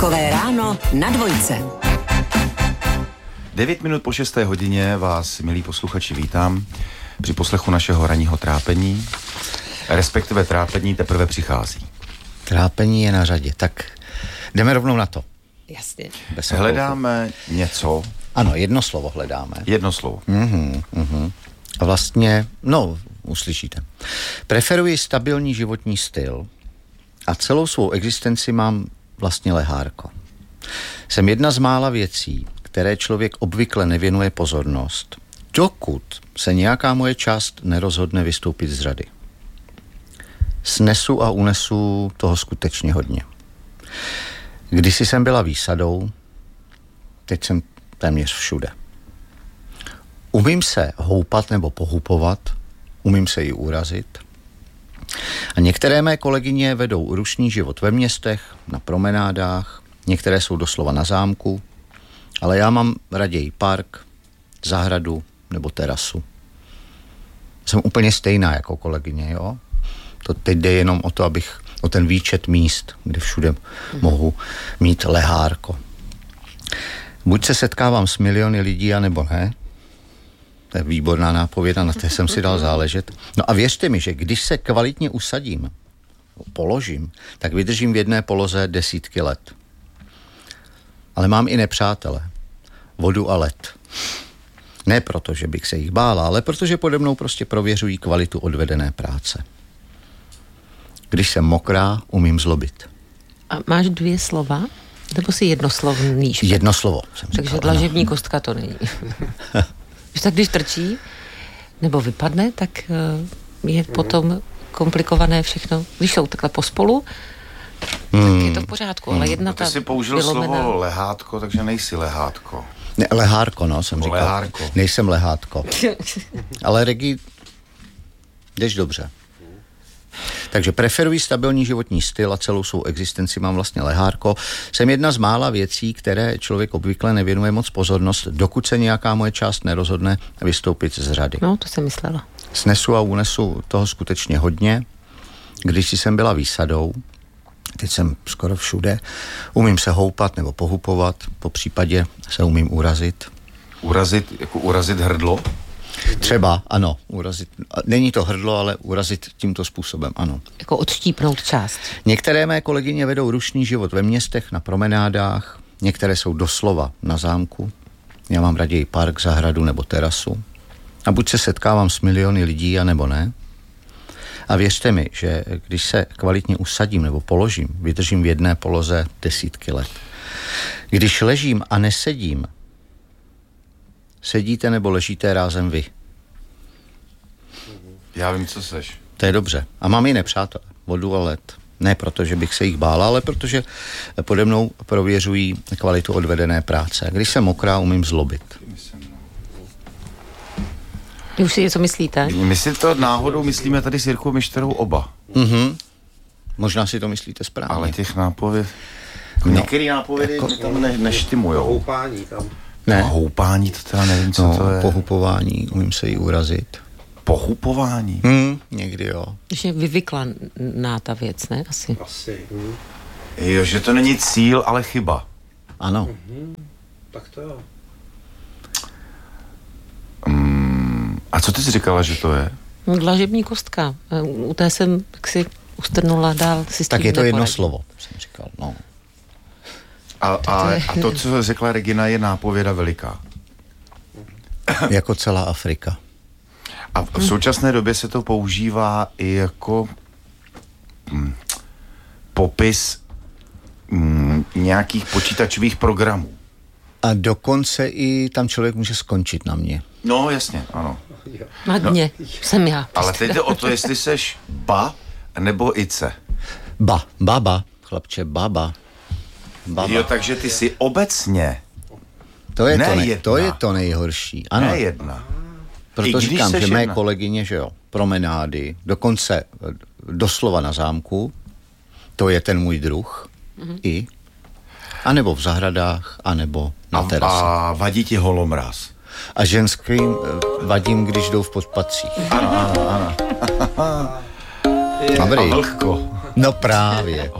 Takové ráno na dvojce. 9 minut po 6. hodině vás, milí posluchači, vítám při poslechu našeho ranního trápení. Respektive trápení teprve přichází. Trápení je na řadě, tak jdeme rovnou na to. Jasně. Hledáme něco. Ano, jedno slovo hledáme. Jedno slovo. A vlastně, uslyšíte. Preferuji stabilní životní styl a celou svou existenci mám vlastně lehárko. Jsem jedna z mála věcí, které člověk obvykle nevěnuje pozornost, dokud se nějaká moje část nerozhodne vystoupit z řady. Snesu a unesu toho skutečně hodně. Kdysi jsem byla výsadou, teď jsem téměř všude. Umím se houpat nebo pohupovat, umím se i urazit. A některé mé kolegyně vedou rušný život ve městech, na promenádách, některé jsou doslova na zámku, ale já mám raději park, zahradu nebo terasu. Jsem úplně stejná jako kolegyně, jo? To teď jde jenom o to, abych o ten výčet míst, kde všude mohu mít lehárko. Buď se setkávám s miliony lidí, anebo ne. To je výborná nápověda, na té jsem si dal záležet. No a věřte mi, že když se kvalitně usadím, položím, tak vydržím v jedné poloze desítky let. Ale mám i nepřátele. Vodu a led. Ne proto, že bych se jich bála, ale protože pode mnou prostě prověřují kvalitu odvedené práce. Když jsem mokrá, umím zlobit. A máš 2 slova? Nebo si jednoslovný? Jedno slovo. Takže dlažební kostka to není. Tak když trčí, nebo vypadne, tak je potom komplikované všechno. Když jsou takhle pospolu, tak je to v pořádku, ale jedna ta ty jsi použil slovo lehátko, takže nejsi lehátko. Ne, lehárko, jsem říkal. Lehárko. Nejsem lehátko. Ale Regi, jdeš dobře. Takže preferuji stabilní životní styl a celou svou existenci mám vlastně lehárko. Jsem jedna z mála věcí, které člověk obvykle nevěnuje moc pozornost, dokud se nějaká moje část nerozhodne vystoupit z řady. No, to jsem myslela. Snesu a unesu toho skutečně hodně. Když jsem byla výsadou, teď jsem skoro všude, umím se houpat nebo pohupovat, po případě se umím urazit. Urazit, jako urazit hrdlo? Třeba, ano, urazit. Není to hrdlo, ale urazit tímto způsobem, ano. Jako odštípnout část. Některé mé kolegyně vedou rušný život ve městech, na promenádách, některé jsou doslova na zámku. Já mám raději park, zahradu nebo terasu. A buď se setkávám s miliony lidí, anebo ne. A věřte mi, že když se kvalitně usadím nebo položím, vydržím v jedné poloze desítky let. Když ležím a nesedím, sedíte nebo ležíte rázem vy. Já vím, co seš. To je dobře. A mám i nepřátelé, vodu a led. Ne proto, že bych se jich bála, ale protože pode mnou prověřují kvalitu odvedené práce. Když jsem mokrá, umím zlobit. Vy už si něco myslíte? My si to náhodou myslíme tady s Jirkou Mišterou oba. Možná si to myslíte správně. Ale těch nápověd... Některé nápovědy jako, tam neštimujou. Houpání tam. Ne. Houpání, to teda nevím, co to je. Pohupování, umím se jí urazit. Pohupování? Někdy jo. Když je vyvyklaná ta věc, ne? Asi. Jo, že to není cíl, ale chyba. Ano. Tak to jo. A co ty jsi říkala, že to je? Dlažební kostka. U té jsem si ustrnula dál. Si tak je to jedno slovo, jsem říkal, no. A to, co řekla Regina, je nápověda veliká. Jako celá Afrika. A v současné době se to používá i jako popis nějakých počítačových programů. A dokonce i tam člověk může skončit na mě. No, jasně, ano. Na dně jsem já. Ale teď jde o to, jestli seš ba nebo ice. Baba, chlapče, baba. Jo, takže ty jsi obecně. To je to nejhorší. Ano. Ne jedna. Proto říkám, že mé kolegyně, že jo, promenády, dokonce doslova na zámku, to je ten můj druh, anebo v zahradách, anebo na terase. A vadí ti holomráz. A ženským vadím, když jdou v podpatřích. Ano. Dobrý. A vlhko. No právě.